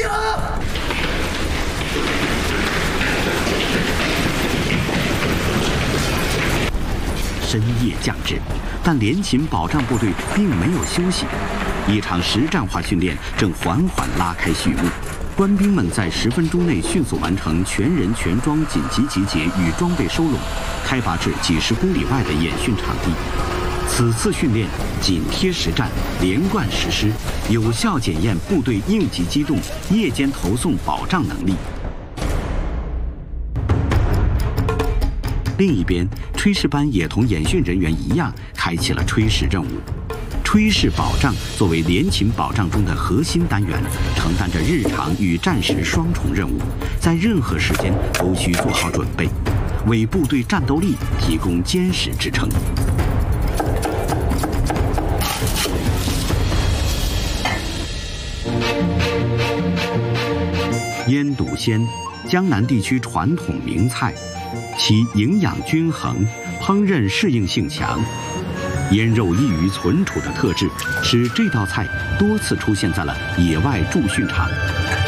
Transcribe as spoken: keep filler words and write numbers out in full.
集合！ 深夜将至，但联勤保障部队并没有休息，一场实战化训练正缓缓拉开序幕。官兵们在十分钟内迅速完成全人全装紧急集结与装备收拢，开拔至几十公里外的演训场地。此次训练紧贴实战，连贯实施，有效检验部队应急机动、夜间投送保障能力。另一边，炊事班也同演训人员一样，开启了炊事任务。炊事保障作为联勤保障中的核心单元，承担着日常与战时双重任务，在任何时间都需做好准备，为部队战斗力提供坚实支撑。腌笃鲜，江南地区传统名菜，其营养均衡，烹饪适应性强。腌肉易于存储的特质，使这道菜多次出现在了野外驻训场。